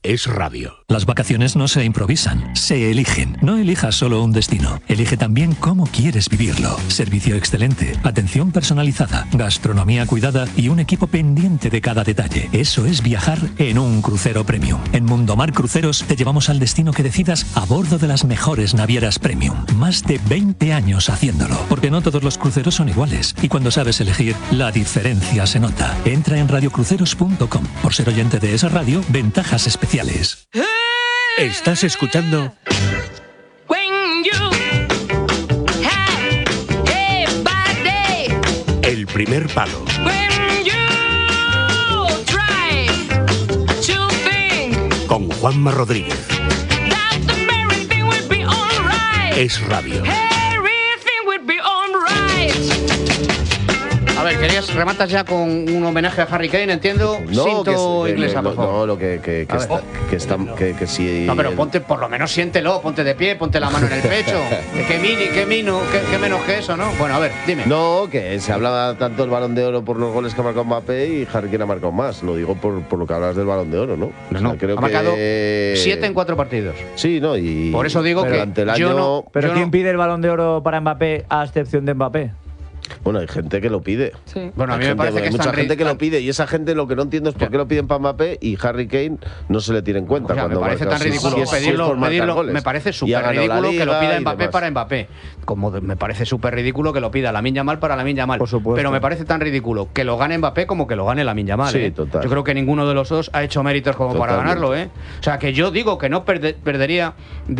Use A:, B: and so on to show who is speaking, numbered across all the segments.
A: Es Radio.
B: Las vacaciones no se improvisan, se eligen. No elijas solo un destino, elige también cómo quieres vivirlo. Servicio excelente, atención personalizada, gastronomía cuidada y un equipo pendiente de cada detalle. Eso es viajar en un crucero premium. En Mundomar Cruceros te llevamos al destino que decidas a bordo de las mejores navieras premium. Más de 20 años haciéndolo, porque no todos los cruceros son iguales. Y cuando sabes elegir, la diferencia se nota. Entra en radiocruceros.com. Por ser oyente de esa radio, ventajas especiales.
A: Estás escuchando El Primer Palo con Juanma Rodríguez. Es Radio.
C: A ver, rematas ya con un homenaje a Harry Kane, entiendo.
D: No,
C: Sinto inglesa, por favor.
D: No, lo que sí.
C: No, pero ponte, por lo menos siéntelo, ponte de pie, ponte la mano en el pecho. Qué menos que eso, ¿no? Bueno, a ver, dime.
D: No, que se hablaba tanto del Balón de Oro por los goles que ha marcado Mbappé y Harry Kane ha marcado más. Lo digo por lo que hablas del Balón de Oro, ¿no?
C: No, creo ha marcado 7 en 4 partidos.
D: Sí, ¿no? Y
C: por eso digo que
D: ante el año.
E: Pero ¿quién pide el Balón de Oro para Mbappé a excepción de Mbappé?
D: Bueno, hay gente que lo pide.
C: Sí. Bueno, a mí me parece que
D: hay mucha gente que lo pide y esa gente lo que no entiendo es por qué lo piden para Mbappé y Harry Kane no se le tiene en cuenta.
C: O sea, me parece tan ridículo pedirlo, me parece súper ridículo que lo pida Mbappé para Mbappé. Como me parece súper ridículo que lo pida Lamine Yamal para Lamine Yamal.
E: Por supuesto.
C: Pero me parece tan ridículo que lo gane Mbappé como que lo gane Lamine Yamal.
D: Sí, total.
C: Yo creo que ninguno de los dos ha hecho méritos como para ganarlo, ¿eh? O sea, que yo digo que no perdería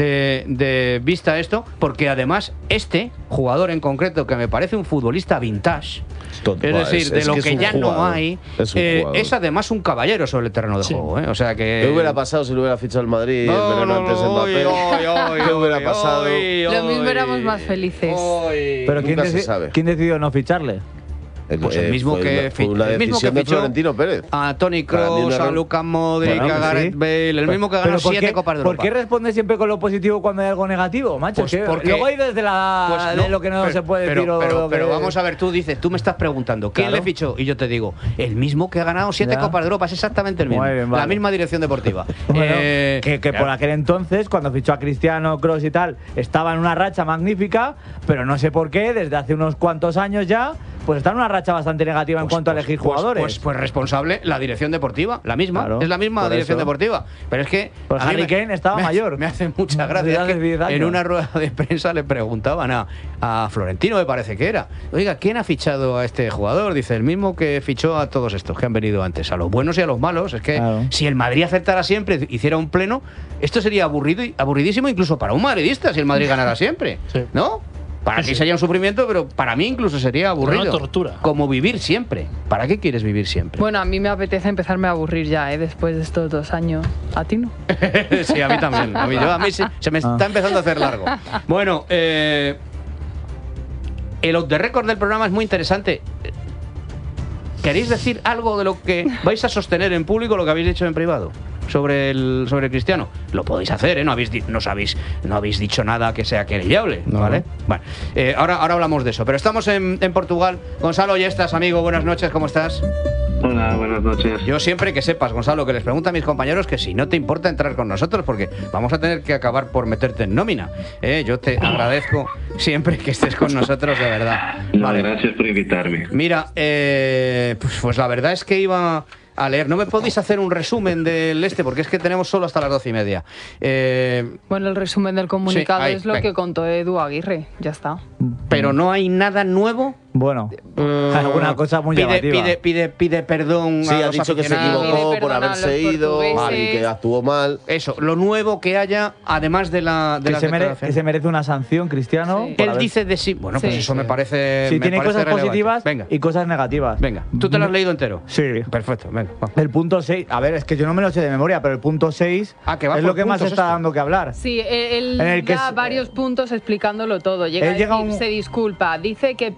C: de vista esto, porque además este jugador en concreto, que me parece un futbolista vintage, es decir, de lo que ya no hay, es además un caballero sobre el terreno de juego, ¿eh? O sea que…
D: ¿Qué hubiera pasado si lo hubiera fichado el Madrid antes de Mbappé? ¿Qué hubiera pasado?
F: Lo mismo éramos más felices.
E: Pero ¿quién decidió no ficharle?
C: Pues el mismo que
D: de Florentino Pérez.
C: A Toni Kroos, a Luka Modric, a Gareth Bale, el mismo que ganó 7 Copas de Europa.
E: ¿Por qué responde siempre con lo positivo cuando hay algo negativo, macho?
C: Pues porque
E: luego hay desde de lo que no se puede decir.
C: Pero vamos a ver, tú me estás preguntando, ¿quién le fichó? Y yo te digo, el mismo que ha ganado 7 Copas de Europa, es exactamente el mismo.
E: Bien, vale.
C: La misma dirección deportiva.
E: Bueno, que por aquel entonces, cuando fichó a Cristiano, Kroos y tal, estaba en una racha magnífica, pero no sé por qué, desde hace unos cuantos años ya, pues está en una racha bastante negativa en cuanto a elegir jugadores.
C: Pues responsable la dirección deportiva, la misma, claro, es la misma dirección deportiva. Pero es que
E: pues Harry Kane estaba mayor.
C: Me hace mucha gracia que en una rueda de prensa le preguntaban a Florentino, me parece que era, oiga, ¿quién ha fichado a este jugador? Dice, el mismo que fichó a todos estos que han venido antes, a los buenos y a los malos. Es que si el Madrid acertara siempre, hiciera un pleno, esto sería aburridísimo incluso para un madridista si el Madrid ganara siempre, ¿no? Para ti sería un sufrimiento, pero para mí incluso sería aburrido.
G: Una tortura.
C: Como vivir siempre. ¿Para qué quieres vivir siempre?
F: Bueno, a mí me apetece empezarme a aburrir ya, después de estos 2 años. ¿A ti no?
C: Sí, a mí también. A mí se me está empezando a hacer largo. Bueno, el off the record del programa es muy interesante. ¿Queréis decir algo de lo que vais a sostener en público, lo que habéis dicho en privado? Sobre Cristiano, lo podéis hacer, ¿eh? No habéis dicho nada que sea querellable, ¿vale? Bueno, ahora hablamos de eso, pero estamos en Portugal. Gonzalo, ya estás, amigo, buenas noches, ¿cómo estás?
H: Hola, buenas noches.
C: Yo siempre que sepas, Gonzalo, que les pregunto a mis compañeros que si no te importa entrar con nosotros, porque vamos a tener que acabar por meterte en nómina. Yo te agradezco siempre que estés con nosotros, de verdad.
H: No, vale. Gracias por invitarme.
C: Mira, pues la verdad es que iba a leer. ¿No me podéis hacer un resumen del porque es que tenemos solo hasta las 12:30?
F: Bueno, el resumen del comunicado es lo que contó Edu Aguirre, ya está.
C: Pero no hay nada nuevo.
E: Bueno, alguna cosa muy llamativa.
C: Pide perdón.
D: Sí, ha dicho que se equivocó por haberse ido y que actuó mal.
C: Eso, lo nuevo que haya, además de la
E: que se merece una sanción, Cristiano.
C: Sí. Él dice de sí. Bueno, pues eso me parece.
E: Sí, tiene cosas
C: relevante.
E: Positivas y cosas negativas.
C: Venga, ¿tú te lo has leído entero?
E: Sí.
C: Perfecto, venga.
E: El punto 6, a ver, es que yo no me lo sé de memoria, pero el punto 6 es lo que más está dando que hablar.
F: Sí, él da varios puntos explicándolo todo. Llega a decir, se disculpa, dice que pide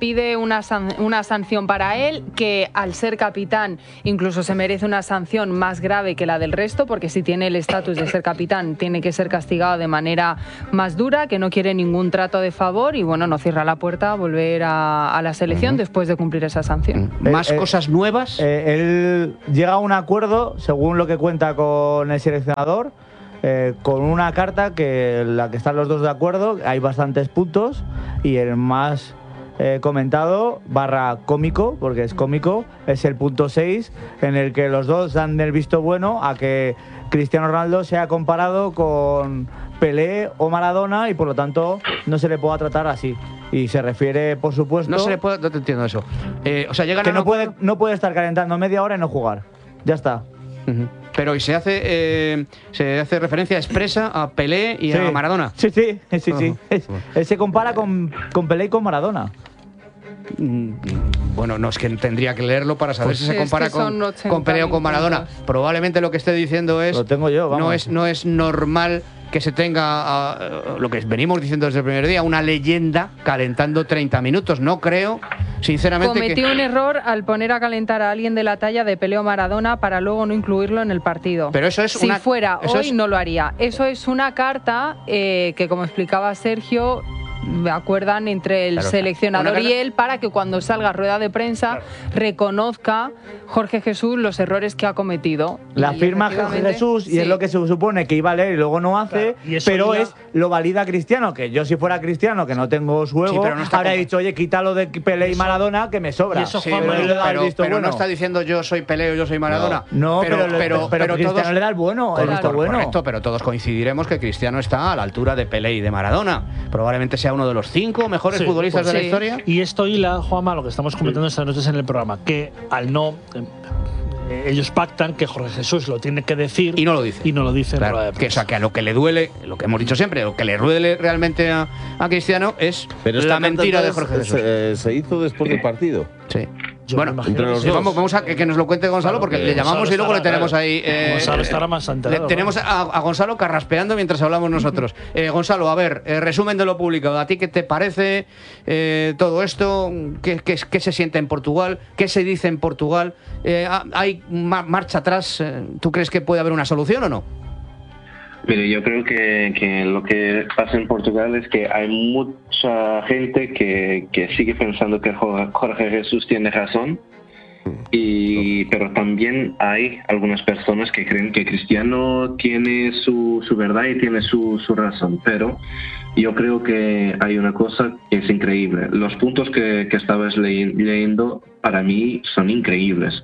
F: una sanción para él, que al ser capitán incluso se merece una sanción más grave que la del resto, porque si tiene el estatus de ser capitán tiene que ser castigado de manera más dura, que no quiere ningún trato de favor y bueno, no cierra la puerta a volver a la selección después de cumplir esa sanción.
C: ¿Más cosas nuevas?
E: Él llega a un acuerdo, según lo que cuenta con el seleccionador, con una carta que la que están los dos de acuerdo, hay bastantes puntos y el más comentado / cómico, porque es cómico, es el punto 6, en el que los dos dan el visto bueno a que Cristiano Ronaldo sea comparado con Pelé o Maradona y por lo tanto no se le pueda tratar así. Y se refiere, por supuesto...
C: No se le puede... No te entiendo eso. O sea, llegan
E: que
C: a
E: no puede estar calentando media hora y no jugar. Ya está.
C: Pero ¿y se hace referencia expresa a Pelé y a Maradona?
E: Sí. Él se compara con Pelé y con Maradona.
C: Bueno, no, es que tendría que leerlo para saber si se compara con Pelé o con Maradona. Probablemente lo que esté diciendo es...
E: Lo tengo yo, vamos.
C: No es normal que se tenga, lo que venimos diciendo desde el primer día, una leyenda calentando 30 minutos. No creo, sinceramente...
F: Cometió un error al poner a calentar a alguien de la talla de Pelé o Maradona para luego no incluirlo en el partido.
C: Pero eso es
F: si fuera hoy, no lo haría. Eso es una carta que, como explicaba Sergio, acuerdan entre el seleccionador y él para que cuando salga rueda de prensa reconozca Jorge Jesús los errores que ha cometido.
E: La firma Jorge Jesús y es lo que se supone que iba a leer y luego no hace, pero lo valida Cristiano, que yo si fuera Cristiano, que no tengo su ego, habría dicho, oye, quítalo de Pelé y Maradona, que me sobra.
C: Pero no está diciendo yo soy Pelé o yo soy Maradona.
E: No, pero Cristiano
C: todos,
E: le da el bueno.
C: Correcto, pero todos coincidiremos que Cristiano está a la altura de Pelé y de Maradona. Probablemente sea uno de los 5 mejores futbolistas de la historia.
G: Y esto hila, Juanma, lo que estamos comentando estas noches en el programa, que al no... ellos pactan que Jorge Jesús lo tiene que decir
C: y no lo dice.
G: Claro,
C: que a lo que le duele, lo que hemos dicho siempre, lo que le duele realmente a Cristiano es la mentira de Jorge Jesús.
D: Se hizo después del partido.
C: Sí. Bueno, vamos a que nos lo cuente Gonzalo, porque le llamamos y luego le tenemos ahí.
G: Gonzalo estará más enterado.
C: Tenemos a Gonzalo carraspeando mientras hablamos nosotros. Gonzalo, a ver, resumen de lo publicado. ¿A ti qué te parece todo esto? ¿Qué se siente en Portugal? ¿Qué se dice en Portugal? ¿Hay marcha atrás? ¿Tú crees que puede haber una solución o no?
H: Mire, yo creo que lo que pasa en Portugal es que hay mucha gente que sigue pensando que Jorge Jesús tiene razón, pero también hay algunas personas que creen que Cristiano tiene su verdad y tiene su razón. Pero yo creo que hay una cosa que es increíble. Los puntos que estabas leyendo para mí son increíbles.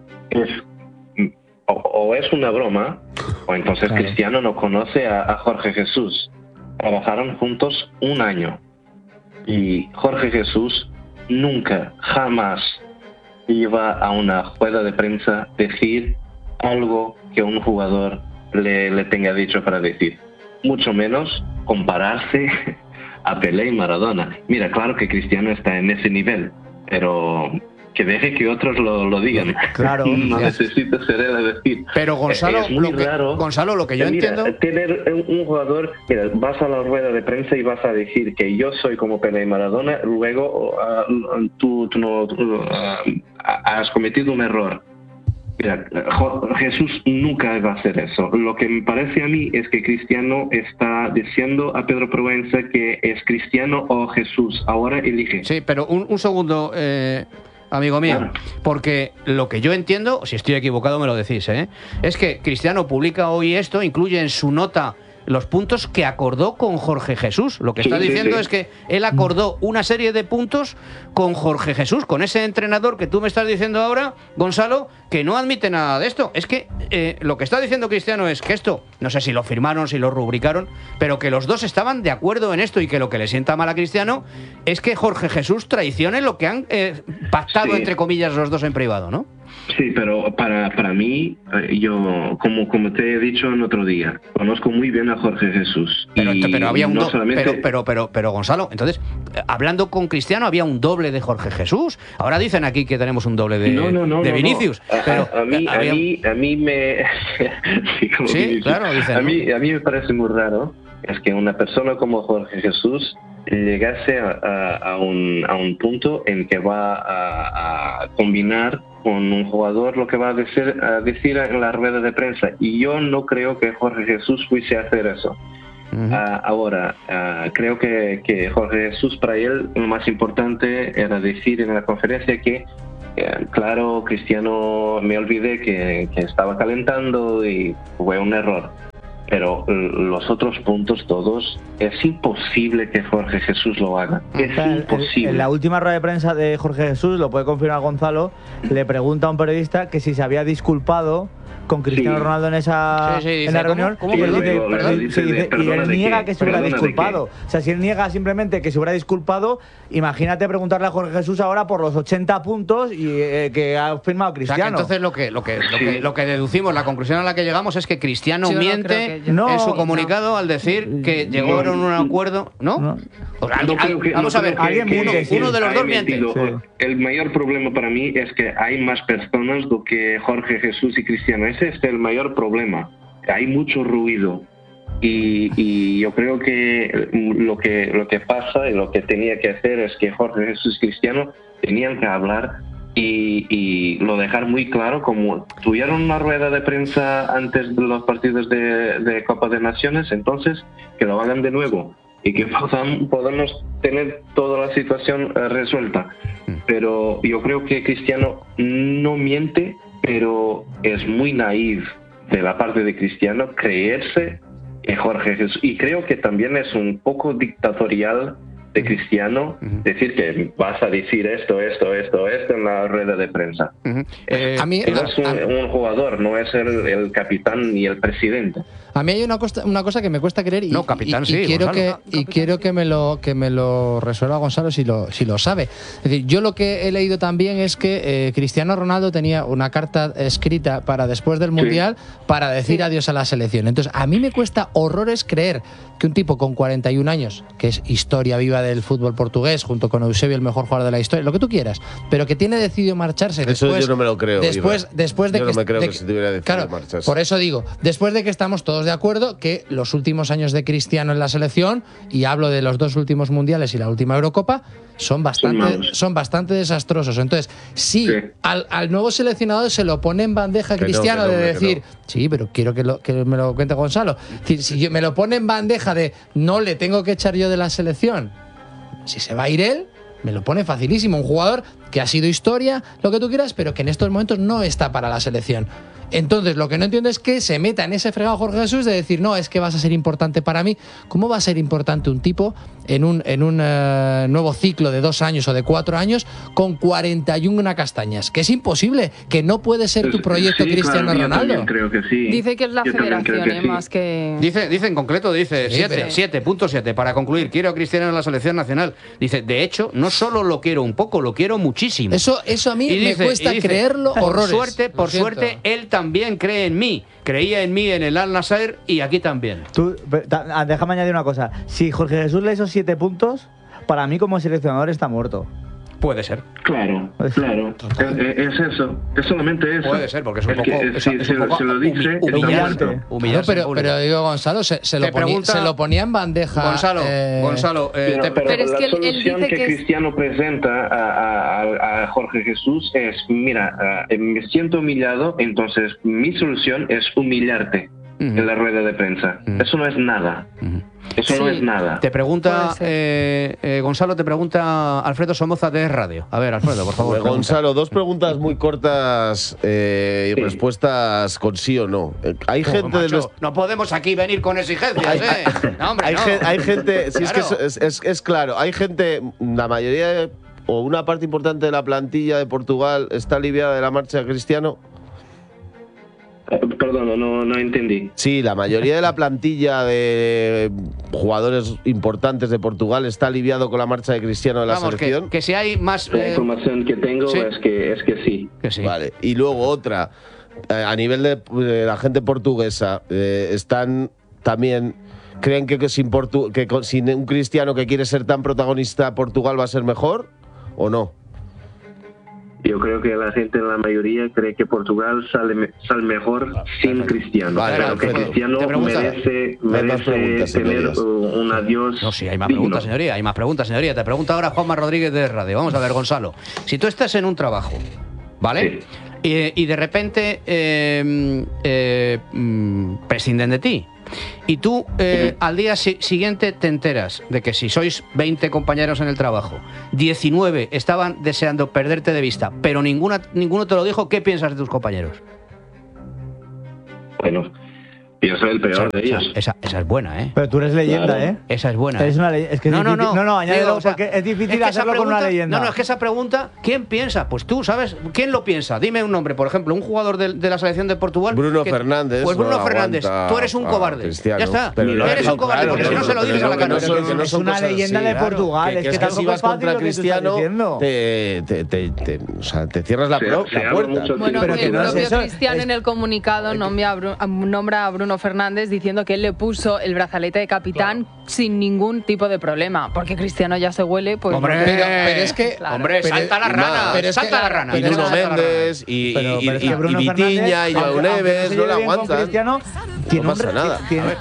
H: O es una broma, o entonces Cristiano no conoce a Jorge Jesús. Trabajaron juntos 1 año. Y Jorge Jesús nunca, jamás iba a una rueda de prensa decir algo que un jugador le tenga dicho para decir. Mucho menos compararse a Pelé y Maradona. Mira, claro que Cristiano está en ese nivel, pero... que deje que otros lo digan.
E: Claro.
H: No necesita ser él a decir.
C: Pero Gonzalo,
H: es muy raro.
C: Gonzalo, lo que yo entiendo...
H: Tener un jugador, mira, vas a la rueda de prensa y vas a decir que yo soy como Pelé y Maradona, luego tú has cometido un error. Mira, Jesús nunca va a hacer eso. Lo que me parece a mí es que Cristiano está diciendo a Pedro Proenza que es Cristiano o Jesús. Ahora elige.
C: Sí, pero un segundo... amigo mío, porque lo que yo entiendo, si estoy equivocado me lo decís, es que Cristiano publica hoy esto, incluye en su nota los puntos que acordó con Jorge Jesús. Lo que está diciendo es que él acordó una serie de puntos con Jorge Jesús, con ese entrenador que tú me estás diciendo ahora, Gonzalo, que no admite nada de esto. Es que lo que está diciendo Cristiano es que esto, no sé si lo firmaron, si lo rubricaron, pero que los dos estaban de acuerdo en esto y que lo que le sienta mal a Cristiano es que Jorge Jesús traicione lo que han pactado, entre comillas, los dos en privado, ¿no?
H: Sí, pero para mí, yo, como te he dicho en otro día, conozco muy bien a Jorge Jesús.
C: Pero había un pero Gonzalo, entonces, hablando con Cristiano, había un doble de Jorge Jesús. Ahora dicen aquí que tenemos un doble de Vinicius.
H: No.
C: Pero
H: a mí me...
C: sí, claro, dicen.
H: A mí me parece muy raro. Es que una persona como Jorge Jesús llegase a un punto en que va a combinar con un jugador lo que va a decir en la rueda de prensa. Y yo no creo que Jorge Jesús fuese a hacer eso. Ahora, creo que Jorge Jesús, para él, lo más importante era decir en la conferencia que, claro, Cristiano, me olvidé que estaba calentando y fue un error. Pero los otros puntos todos, es imposible que Jorge Jesús lo haga. Es imposible.
E: En la última rueda de prensa de Jorge Jesús, lo puede confirmar Gonzalo, le pregunta a un periodista que si se había disculpado con Cristiano Ronaldo en esa en la reunión.
H: ¿Cómo? Y
E: él niega que se hubiera disculpado. O sea, si él niega simplemente que se hubiera disculpado, imagínate preguntarle a Jorge Jesús ahora por los 80 puntos y que ha firmado Cristiano.
C: O sea, que entonces lo que deducimos, la conclusión a la que llegamos es que Cristiano miente en su comunicado al decir que llegaron a un acuerdo, ¿no? Vamos a ver, uno de los dos miente.
H: El mayor problema para mí es que hay más personas do que Jorge Jesús y Cristiano. Ese es el mayor problema. Hay mucho ruido. Y yo creo que lo que pasa y lo que tenía que hacer es que Jorge Jesús y Cristiano tenían que hablar y lo dejar muy claro, como tuvieron una rueda de prensa antes de los partidos de Copa de Naciones, entonces que lo hagan de nuevo y que podamos tener toda la situación resuelta. Pero yo creo que Cristiano no miente, pero es muy naif de la parte de Cristiano creerse que Jorge Jesús, y creo que también es un poco dictatorial de Cristiano decir que vas a decir esto en la rueda de prensa.
I: A mí,
H: es un jugador, no es el capitán ni el presidente.
I: A mí hay una cosa que me cuesta creer y, quiero que me lo resuelva Gonzalo si lo sabe. Es decir, yo lo que he leído también es que Cristiano Ronaldo tenía una carta escrita para después del Mundial para decir adiós a la selección. Entonces, a mí me cuesta horrores creer que un tipo con 41 años, que es historia viva del fútbol portugués, junto con Eusebio, el mejor jugador de la historia, lo que tú quieras, pero que tiene decidido marcharse
D: después. Eso yo no me lo creo.
I: Después de
D: yo
I: que
D: no me creo que se tuviera decidido marcharse.
I: Por eso digo, después de que estamos todos de acuerdo que los últimos años de Cristiano en la selección, y hablo de los 2 últimos mundiales y la última Eurocopa, son bastante desastrosos. Entonces, al nuevo seleccionador se lo pone en bandeja Cristiano de decir, sí, pero quiero que me lo cuente Gonzalo. Es decir, si me lo pone en bandeja de no le tengo que echar yo de la selección, si se va a ir él, me lo pone facilísimo. Un jugador que ha sido historia, lo que tú quieras, pero que en estos momentos no está para la selección. Entonces, lo que no entiendo es que se meta en ese fregado Jorge Jesús de decir, no, es que vas a ser importante para mí. ¿Cómo va a ser importante un tipo en un nuevo ciclo de 2 años o de 4 años con 41 castañas? Que es imposible, que no puede ser tu proyecto Cristiano Ronaldo.
H: Creo que sí.
F: Dice que es la federación, más que...
C: Dice en concreto, 7.7. Para concluir, quiero a Cristiano en la selección nacional. Dice, de hecho, no solo lo quiero un poco, lo quiero muchísimo.
I: Eso a mí me cuesta creerlo horrores.
C: Por suerte, él también cree en mí. Creía en mí en el Al-Nassr y aquí también.
E: Déjame añadir una cosa. Si Jorge Jesús lee esos 7 puntos, para mí como seleccionador está muerto.
C: Puede ser.
H: Claro. Es eso. Es solamente eso.
C: Puede ser, porque es un poco...
H: se lo dice...
E: Humillante.
I: Pero digo, Gonzalo, se lo ponía en bandeja...
H: Gonzalo, pero es que la solución que Cristiano presenta a Jorge Jesús es, mira, me siento humillado, entonces mi solución es humillarte en la rueda de prensa. Eso no es nada. Eso no es nada.
C: Te pregunta, Gonzalo, te pregunta Alfredo Somoza de Radio. A ver, Alfredo, por favor.
D: Gonzalo, 2 preguntas muy cortas y respuestas con sí o no. Hay gente
C: no podemos aquí venir con exigencias, No, hombre,
D: hay gente, sí, claro. Es claro, hay gente, la mayoría o una parte importante de la plantilla de Portugal está aliviada de la marcha de Cristiano.
H: Perdón, no entendí.
D: Sí, la mayoría de la plantilla de jugadores importantes de Portugal está aliviado con la marcha de Cristiano de la selección.
C: Que si hay más...
H: La información que tengo es que sí.
D: Vale, y luego otra, a nivel de la gente portuguesa, están también... ¿Creen que sin un Cristiano que quiere ser tan protagonista, Portugal va a ser mejor o no?
H: Yo creo que la gente, la mayoría, cree que Portugal sale mejor sin Cristiano.
D: Vale,
H: Pero que
D: perfecto.
H: Cristiano merece tener un adiós.
C: No, sí, hay más
H: digno.
C: preguntas, señoría. Hay más preguntas, señoría. Te pregunta ahora Juanma Rodríguez de Radio. Vamos a ver, Gonzalo. Si tú estás en un trabajo, ¿vale? Y de repente prescinden de ti. Y tú al día siguiente te enteras de que si sois 20 compañeros en el trabajo, 19 estaban deseando perderte de vista, pero ninguno te lo dijo. ¿Qué piensas de tus compañeros?
H: Bueno, yo soy el peor de ellos.
C: Esa es buena, ¿eh?
E: Pero tú eres leyenda,
H: Claro.
E: ¿eh?
C: Esa es buena.
E: Es una leyenda. Es que es difícil. No, añádelo,
C: Digo, o sea,
E: porque es difícil
C: que esa
E: hacerlo con una
C: pregunta-
E: leyenda.
C: No, es que esa pregunta, ¿quién piensa? Pues tú, ¿sabes? ¿Quién lo piensa? Dime un nombre, por ejemplo, un jugador de la selección de Portugal.
D: Bruno Fernández.
C: Pues Bruno
D: no
C: Fernández,
D: aguanta
C: tú eres un
D: a
C: cobarde.
D: Cristiano.
C: Ya está.
D: Pero
C: Eres un cobarde, porque si no se lo dices a la cara.
E: Es una leyenda de Portugal. Es que
D: si
E: tampoco
D: vas
E: es fácil
D: contra
E: lo que tú estás
D: Cristiano,
E: diciendo.
D: o sea, te cierras la
H: Se habla
D: puerta.
H: mucho
F: Bueno,
E: Pero
F: el
E: que no es
F: propio
E: eso,
F: Cristiano
E: es-
F: en el comunicado nombra a Bruno Fernández diciendo que él le puso el brazalete de capitán sin ningún tipo de problema. Porque Cristiano ya se huele, pues.
C: Hombre,
I: pero es que-
F: Claro.
C: Hombre, salta la rana.
I: Pero es que
C: Salta la rana.
D: Y Bruno Méndez, y
E: Pero es que Bruno
D: Vitiña,
E: Fernández,
D: y Joao
E: aunque
D: Neves,
E: se
D: no
E: lleve
D: le
E: bien con
D: aguantan.
E: Cristiano, tiene
D: No
E: un
D: pasa nada.
E: tiene-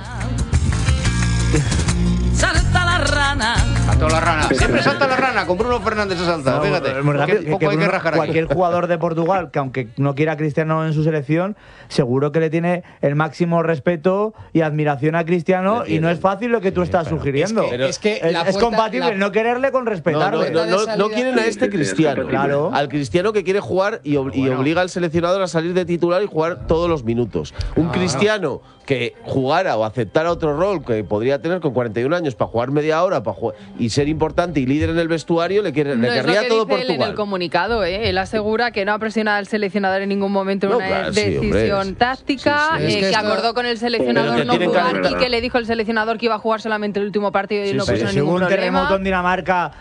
J: Salta la rana.
C: Saltó la rana. Siempre salta la rana. Con Bruno Fernández se salta.
E: No,
C: Fíjate.
E: muy rápido,
C: Poco hay que
E: Bruno-
C: rajar aquí.
E: cualquier jugador de Portugal que aunque no quiera a Cristiano en su selección, seguro que le tiene el máximo respeto y admiración a Cristiano, y no es fácil lo que tú estás sugiriendo.
I: es que
E: es,
I: la
E: es
I: puerta-
E: compatible
I: la-
E: no quererle con
D: No,
E: respetarle.
D: no quieren a este Cristiano.
E: Claro.
D: Al Cristiano que quiere jugar y obliga al seleccionador a salir de titular y jugar todos los minutos. Un Cristiano que jugara o aceptara otro rol que podría tener con 41 años para jugar media hora y ser importante y líder en el vestuario, le
F: No es lo
D: querría
F: que
D: todo
F: dice él en el
D: Portugal.
F: comunicado, ¿eh? Él asegura que no ha presionado al seleccionador en ningún momento en
D: No,
F: una
D: claro, sí,
F: decisión
D: hombre.
F: táctica,
D: Sí, sí.
I: Es que
F: que
I: esto-
F: acordó con el seleccionador
D: Pero
F: no
D: que tienen
F: jugar
D: que-
F: y que le dijo el seleccionador que iba a jugar solamente el último partido y él no
E: Pero
F: puso
E: si hubo
F: ningún
E: un terremoto
F: problema.
E: en Dinamarca,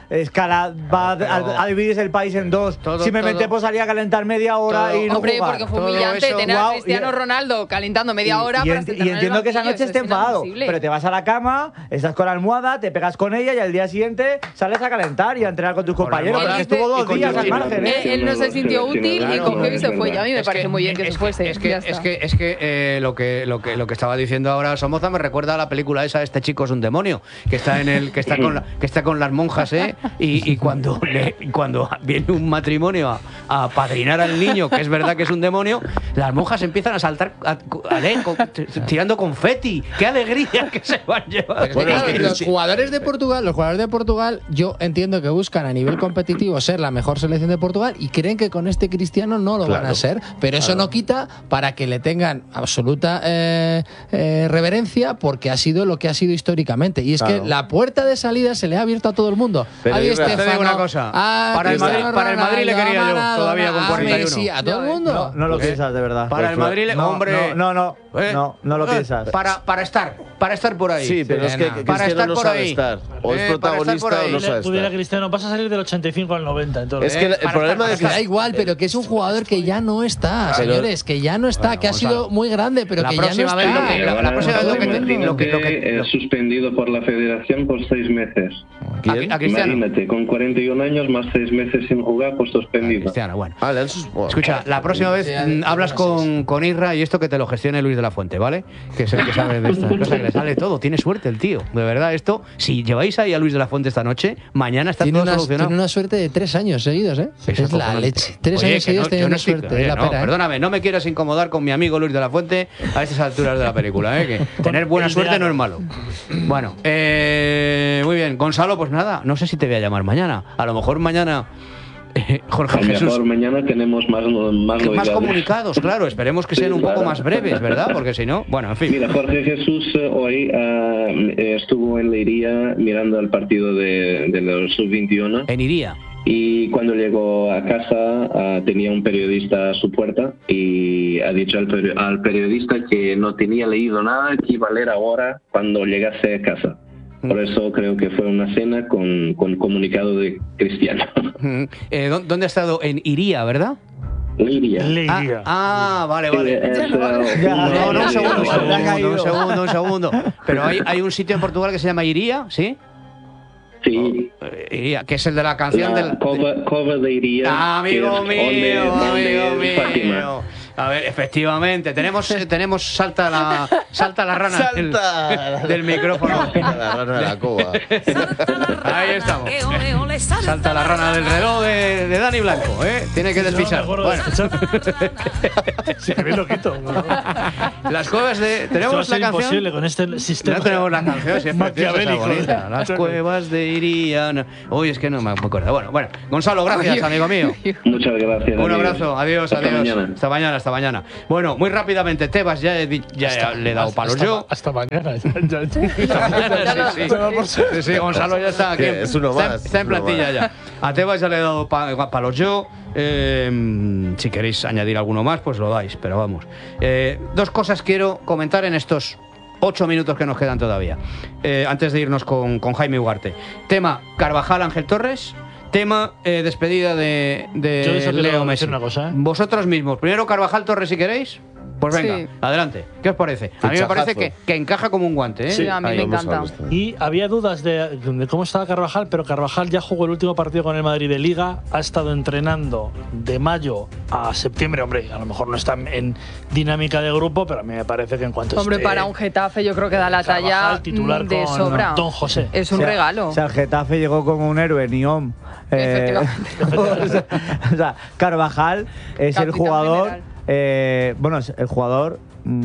E: va a dividirse el país en dos.
C: Todo-
E: Simplemente
C: todo-
E: pues salía a calentar media hora
C: todo-
E: y no
F: Hombre,
E: jugar.
F: porque fue
C: Todo
F: humillante
C: eso-
F: tener a
E: Guau,
F: Cristiano
E: y-
F: Ronaldo calentando media hora para
E: y entiendo que esa noche esté enfadado, pero te vas a la cama, estás con la almohada, te pegas con ella y al día siguiente sales a calentar y a entrenar con tus compañeros.
C: almohada.
E: Porque estuvo
C: Y
E: 2
C: con
E: días al
C: Jorginho.
E: margen, ¿eh?
F: Él no se sintió útil y
H: Claro,
F: cogió y se
H: es
F: fue. Y a mí me
C: Es
F: parece
C: que-
F: muy bien que se fuese. Ya está.
C: Es que lo que estaba diciendo ahora Somoza me recuerda a la película esa, Este chico es un demonio, que está con las monjas, y cuando viene un matrimonio a apadrinar al niño, que es verdad que es un demonio, las monjas empiezan a saltar tirando confeti. ¡Qué alegría que se van llevando!
I: Pero es que, claro, los jugadores de Portugal, yo entiendo que buscan a nivel competitivo ser la mejor selección de Portugal y creen que con este Cristiano no lo van a ser, pero eso no quita para que le tengan absoluta reverencia, porque ha sido lo que ha sido históricamente. Y es que la puerta de salida se le ha abierto a todo el mundo.
D: Pero
I: a Di
D: Isra, te
C: digo
I: Stefano,
C: una cosa.
I: a
C: Para el
I: Cristiano
C: Madrid le
I: Ronaldo,
C: quería yo,
I: a Maradona,
C: todavía con
I: a
C: 41.
I: Messi, a todo el mundo.
E: No lo piensas, de verdad.
C: Para el Madrid,
E: No,
C: hombre.
E: No lo piensas.
C: Para estar por ahí.
D: Sí, pero es que
C: Para
D: Cristiano
C: estar
D: no
C: por
D: sabe
C: ahí.
D: estar. O es
C: Para estar por
D: protagonista o
C: ahí.
D: no sabe
G: Pudiera
D: estar.
G: Cristiano, vas a salir del 85 al 90. Entonces,
D: Es que el problema de
I: Que da igual, pero que es un jugador que ya no está,
D: Pero-
I: señores, que ya no está, que ha sido muy grande, pero
C: La
I: que ya no
C: próxima vez
I: está.
C: lo que- la próxima vez lo que-
H: suspendido por la federación por 6 meses.
D: ¿Quién?
C: A Cristiano.
H: Imagínate, con 41 años más 6 meses sin jugar, pues suspendido.
C: Cristiano, bueno.
D: Ah, le han bueno.
C: Escucha, la próxima vez hablas con Isra y esto que te lo gestione Luis de la Fuente, ¿vale? Que es el que sabe de estas cosas, que le sale todo. Tiene suerte el tío. De verdad, esto, si lleváis ahí a Luis de la Fuente esta noche, mañana está todo solucionado.
I: Tiene una suerte de 3 años seguidos, ¿eh?
C: Eso
I: Es la
C: acojonante.
I: leche. 3
C: Oye,
I: años
C: que
I: seguidos
C: yo
I: teniendo
C: no estoy-
I: suerte.
C: oye,
I: Es la
C: no,
I: pera, ¿eh?
C: perdóname, no me quieras incomodar con mi amigo Luis de la Fuente a estas alturas de la película, ¿eh? Que tener buena
G: el
C: suerte
G: diablo.
C: no es malo. Bueno, muy bien. Gonzalo, pues nada, no sé si te voy a llamar mañana. A lo mejor mañana Jorge
H: A lo
C: Jesús.
H: mejor mañana tenemos más
C: Más
H: novedades.
C: comunicados, claro. Esperemos que sean un poco
H: claro.
C: más breves, ¿verdad? Porque si no, bueno, en fin.
H: Mira, Jorge Jesús hoy estuvo en Leiría mirando el partido de los sub-21.
C: En Iría.
H: Y cuando llegó a casa tenía un periodista a su puerta y ha dicho al periodista que no tenía leído nada, que iba a leer ahora cuando llegase a casa. Por eso creo que fue una cena con comunicado de Cristiano.
C: ¿Dónde ha estado? En Iría, ¿verdad?
H: Leiría.
C: Vale, vale. No, un segundo. Pero hay un sitio en Portugal que se llama Iría, ¿sí?
H: Sí.
C: Iría, que es el de la canción del...
H: Cover de Iría.
C: Amigo mío, amigo mío.
H: Fátima.
C: A ver, efectivamente, tenemos salta la rana del micrófono.
D: La rana de la cova.
C: Ahí estamos. Salta la rana del reloj de Dani Blanco, ¿eh? Tiene que despisar. Bueno.
G: Sí, que bien lo quito.
C: Las cuevas de... ¿Tenemos la canción?
G: Imposible con este sistema.
C: No tenemos la canción, si es
G: maquiavélico.
C: bonita. Las cuevas de Iría. Uy, es que no me acuerdo. Bueno, Gonzalo, gracias, amigo mío.
H: Muchas gracias.
C: Un abrazo, adiós,
H: Hasta
C: adiós.
H: mañana.
C: Hasta mañana. Bueno, muy rápidamente, Tebas, ya le he dado palos yo.
G: Hasta mañana.
C: Sí, Gonzalo ya está aquí.
D: Es uno más.
C: Está en plantilla ya. A Tebas ya le he dado palos yo. Si queréis añadir alguno más, pues lo dais, pero vamos. Dos cosas quiero comentar en estos 8 minutos que nos quedan todavía. Antes de irnos con Jaime Ugarte. Tema Carvajal, Ángel Torres. Tema despedida de Leo Messi.
G: Una cosa, ¿eh?
C: Vosotros mismos. Primero Carvajal, Torres, si queréis. Pues venga,
F: Sí.
C: Adelante. ¿Qué os parece? A mí me parece que encaja como un guante, ¿eh?
F: Sí, a mí me encanta.
G: Y había dudas de cómo estaba Carvajal, pero Carvajal ya jugó el último partido con el Madrid de Liga, ha estado entrenando de mayo a septiembre. Hombre, a lo mejor no está en dinámica de grupo, pero a mí me parece que en cuanto
F: Hombre,
G: esté
F: para un Getafe yo creo que da la
G: Carvajal,
F: talla
G: titular
F: de
G: con
F: sobra.
G: Don José.
F: Es un regalo.
E: O sea, el Getafe llegó como un héroe, Niom.
F: Efectivamente.
E: O sea, Carvajal es el
F: Capitán
E: jugador.
F: general.
E: Bueno, es el jugador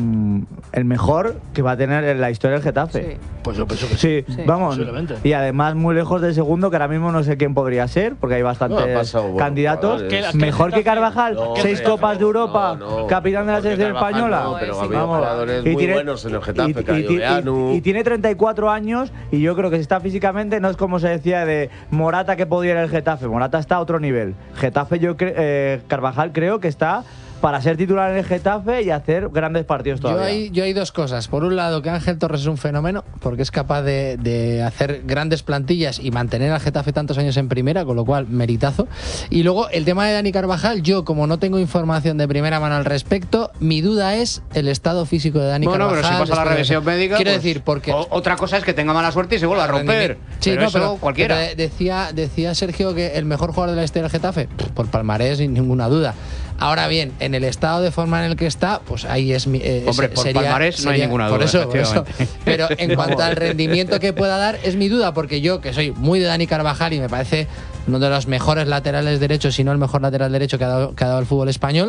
E: el mejor que va a tener en la historia del Getafe.
F: Sí.
G: Pues yo pienso que
E: Sí,
F: Sí.
E: vamos.
G: Posiblemente.
E: Y además muy lejos del segundo, que ahora mismo no sé quién podría ser, porque hay
D: No, ha
E: bastantes
D: pasado buenos
E: candidatos.
D: jugadores.
E: Mejor que Carvajal,
D: No,
E: 6
D: hombre,
E: copas de Europa,
D: no.
E: capitán de la
D: Porque
E: selección
D: Carvajal
E: española.
D: no, pero
F: Sí,
D: ha habido
E: vamos.
D: jugadores
E: Y
D: muy
E: tiene-
D: buenos en el Getafe,
E: y
D: Cayo Beanu.
E: tiene 34 años y yo creo que si está físicamente no es como se decía de Morata que podía ir al Getafe. Morata está a otro nivel. Getafe Carvajal creo que está para ser titular en el Getafe y hacer grandes partidos todavía.
I: Yo hay dos cosas. Por un lado, que Ángel Torres es un fenómeno, porque es capaz de hacer grandes plantillas y mantener al Getafe tantos años en primera, con lo cual, meritazo. Y luego, el tema de Dani Carvajal, yo, como no tengo información de primera mano al respecto, mi duda es el estado físico de Dani Carvajal.
C: Bueno, pero si pasa la
I: después de-
C: revisión médica.
I: Quiero
C: pues,
I: decir, porque...
C: Otra cosa es que tenga mala suerte y se vuelva a romper.
I: Sí,
C: pero
I: no,
C: eso
I: pero
C: cualquiera.
I: pero decía Sergio que el mejor jugador de la historia del Getafe, por palmarés, sin ninguna duda. Ahora bien, en el estado de forma en el que está, pues ahí es mi.
C: Hombre, por palmarés no hay ninguna duda,
I: Por eso.
C: efectivamente.
I: Pero en cuanto al rendimiento que pueda dar, es mi duda, porque yo, que soy muy de Dani Carvajal y me parece uno de los mejores laterales derechos, si no el mejor lateral derecho que ha dado el fútbol español.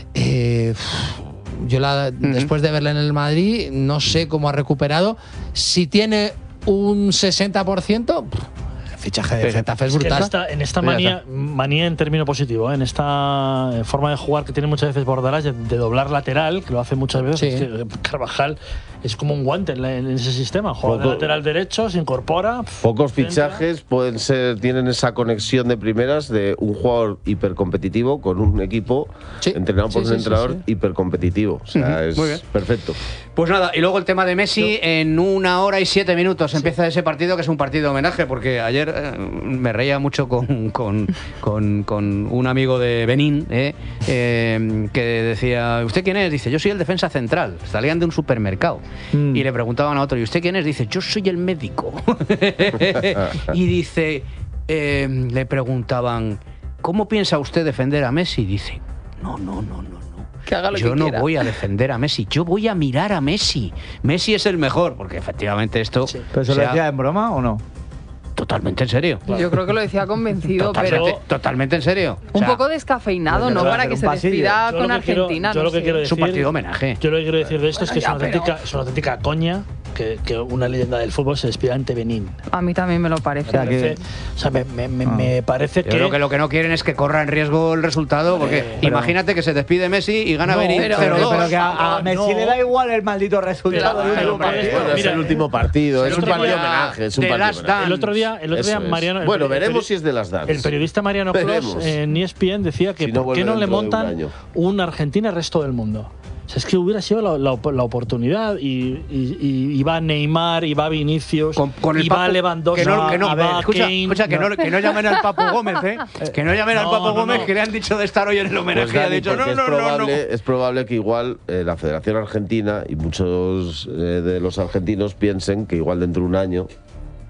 I: Yo después de verle en el Madrid, no sé cómo ha recuperado. Si tiene un 60%, el fichaje de Getafe es brutal.
G: En esta manía en término positivo, en esta forma de jugar que tiene muchas veces Bordalás, de doblar lateral, que lo hace muchas veces,
I: Sí.
G: es que Carvajal es como un guante en ese sistema. Juega de lateral derecho, se incorpora.
D: Pocos fichajes tienen esa conexión de primeras de un jugador hipercompetitivo con un equipo entrenado por un entrenador hipercompetitivo. O sea, es
C: Muy bien.
D: perfecto.
C: Pues nada, y luego el tema de Messi, en 1 hora y 7 minutos empieza ese partido, que es un partido de homenaje, porque ayer me reía mucho con un amigo de Benín, que decía, ¿usted quién es? Dice, yo soy el defensa central. Salían de un supermercado. Y le preguntaban a otro, ¿y usted quién es? Dice, yo soy el médico. Y dice, le preguntaban, ¿cómo piensa usted defender a Messi? Dice, no.
F: Que haga lo
C: Yo
F: que
C: no
F: quiera.
C: voy a defender a Messi, yo voy a mirar a Messi. Messi es el mejor, porque efectivamente esto...
E: ¿Pero eso lo decía en broma o no?
C: Totalmente en serio.
F: Yo creo que lo decía convencido, pero
C: Totalmente en serio. O
F: un
C: sea,
F: poco descafeinado, ¿no? Para que se despida con Argentina.
G: Yo lo
F: no
G: que
F: sé.
G: quiero
C: es un
G: decir,
C: partido de homenaje.
G: Yo lo que quiero decir de esto es que
F: Bueno, ya,
G: es una auténtica coña que una leyenda del fútbol se despida ante Benín.
F: A mí también me lo parece.
G: Me parece
C: Yo creo que lo que no quieren es que corra en riesgo el resultado, porque imagínate que se despide Messi y gana Benín 0-2.
E: Pero que a Messi le da igual el maldito resultado del último partido.
D: Bueno, es el último partido, es un partido de homenaje. Es un partido de homenaje.
G: El otro día
D: Eso es.
G: Mariano...
D: Bueno, veremos si es de las Dance.
G: El periodista Mariano
D: Veremos.
G: Clos en ESPN decía que
D: Si no
G: ¿por qué
D: vuelve
G: no le
D: dentro de un
G: montan
D: año.
G: un Argentina al resto del mundo? O sea, es que hubiera sido la oportunidad y va Neymar, y va Vinicius,
C: Con el
G: y va
C: Papu,
G: Lewandowski,
C: que no,
G: y va
C: escucha,
G: Kane.
C: que no llamen al Papu Gómez, que no llamen al Papu
G: no,
C: Gómez,
G: no.
C: que le han dicho de estar hoy en el homenaje
D: Pues,
C: y ha
D: Dani,
C: dicho
D: porque
C: no.
D: es probable que igual la Federación Argentina y muchos de los argentinos piensen que igual dentro de un año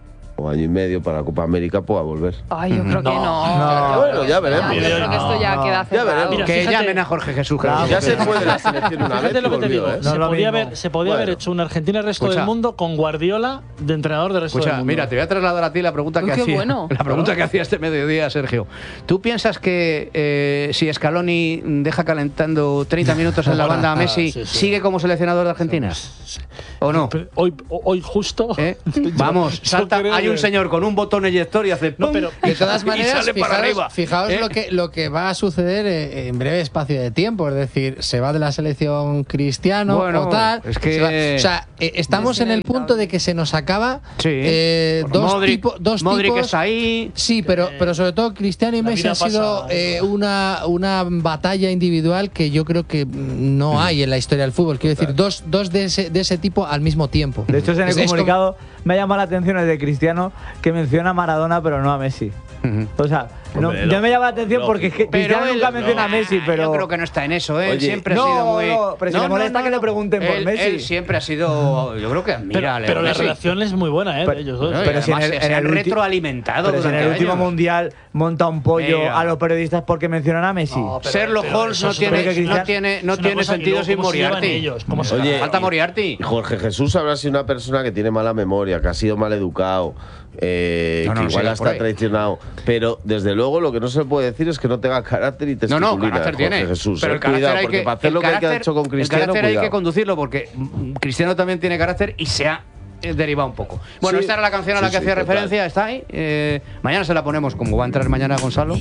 D: o año y medio para la Copa América pueda volver.
F: Ay, yo creo que no.
D: Bueno, ya veremos.
F: Yo creo que esto ya queda cerrado.
D: veremos.
G: Mira,
C: Que
G: fíjate-
C: llamen a Jorge Jesús.
D: Claro, ya se fue de la selección una vez.
G: Fíjate lo que te
D: volvió,
G: digo.
D: ¿eh?
G: Se podía haber hecho una Argentina el resto
C: Escucha.
G: del mundo con Guardiola de entrenador del resto del
C: Escucha,
G: mundo.
C: mira, te voy a trasladar a ti la pregunta que
F: Uy, qué
C: hacía.
F: bueno.
C: La pregunta que hacía este mediodía, Sergio. ¿Tú piensas que si Scaloni deja calentando 30 minutos en la banda a Messi,
G: Sí, sí.
C: sigue como seleccionador de Argentina? ¿O no?
G: Pero hoy justo.
C: ¿Eh? Vamos,
G: yo
C: salta,
G: creo
C: hay un
G: que-
C: señor con un botón eyector y hace
G: No,
C: ¡pum!
G: pero
I: De todas
C: y
I: maneras,
C: sale para arriba.
I: fijaos
C: ¿Eh?
I: lo que va a suceder en breve espacio de tiempo. Es decir, se va de la selección Cristiano
C: Bueno,
I: o tal.
C: es que-
I: se va. O sea, estamos en el punto de que se nos acaba
C: Sí.
I: dos
C: Modric,
I: dos
C: Modric
I: tipos.
C: está ahí.
I: Sí, pero sobre todo Cristiano y
G: La
I: Messi
G: vida
I: han sido
G: pasa.
I: una batalla individual que yo creo que no hay en la historia del fútbol. Quiero decir, dos de ese tipo al mismo tiempo.
E: De hecho, en el
I: Es como-
E: comunicado me llama la atención el de Cristiano, que menciona a Maradona, pero no a Messi. O sea,
D: Hombre,
E: ya me llama la atención porque es que Cristiano
C: él-
E: nunca menciona a Messi, pero...
C: Yo creo que no está en eso, ¿eh?
D: Oye,
C: Siempre ha
E: no,
C: sido muy.
E: no, pero si le molesta que le pregunten por
C: Él-
E: Messi.
C: Él siempre ha sido. Yo creo que admira a Leo
G: Pero la
C: Messi.
G: relación es muy buena, ¿eh?
E: Pero-
G: de ellos dos.
C: No, y
E: pero si en
C: además
E: el-
C: se
E: en
C: han
E: el ulti-
C: retroalimentado
E: Pero si en
C: durante
E: el último
C: años.
E: mundial monta un pollo
C: Mira.
E: a los periodistas porque mencionan a Messi.
G: No, pero-
C: Sherlock
G: pero
C: Holmes
G: eso
C: no
G: es otra
C: tiene,
G: cosa.
C: no tiene, no
G: Es una
C: tiene
G: cosa, y
C: sentido
G: luego
C: sin
G: cómo se llevan
C: Moriarty.
G: ellos, cómo se
D: Oye,
G: llevan.
C: Falta Moriarty.
D: Y Jorge Jesús habrá sido una persona que tiene mala memoria, que ha sido mal educado,
C: No,
D: que
C: no
D: igual
C: sigas por
D: está
C: ahí.
D: traicionado. Pero desde luego lo que no se le puede decir es que no tenga carácter y
C: No,
D: testiculina.
C: no, carácter
D: Jorge
C: tiene.
D: Jesús,
C: pero el
D: cuidado,
C: carácter hay
D: porque
C: que,
D: para hacer
C: el
D: lo que ha
C: carácter-
D: hecho con Cristiano,
C: el carácter hay
D: cuidado.
C: que conducirlo porque Cristiano también tiene carácter y se ha derivado un poco. Bueno,
D: Sí.
C: esta era la canción a la
D: Sí,
C: que
D: sí,
C: hacía
D: total.
C: referencia, está ahí. Mañana se la ponemos, como va a entrar mañana Gonzalo.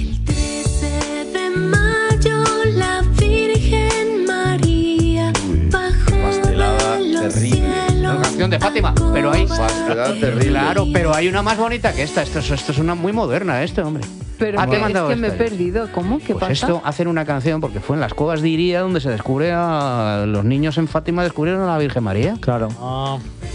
K: 13 de mayo la Virgen María bajó
D: pastelada
K: de los
D: terrible.
C: La
K: cielos.
C: canción de Fátima, pero hay.
D: Pastelada terrible.
C: Claro, pero hay una más bonita que esta. Esto es una muy moderna, hombre.
F: Pero
C: Ah, te he
F: es
C: mandado
F: que me he
C: esta.
F: perdido. ¿Cómo? ¿Qué
C: Pues
F: pasa?
C: esto hacen una canción porque fue en las cuevas de Iría donde se descubre a los niños en Fátima descubrieron a la Virgen María.
E: Claro.
G: Ah.